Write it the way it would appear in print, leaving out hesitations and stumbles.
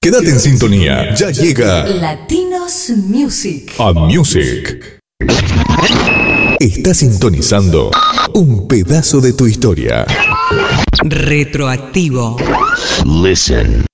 Quédate en sintonía, ya llega Latinos Music. A Music. Está sintonizando un pedazo de tu historia. Retroactivo. Listen.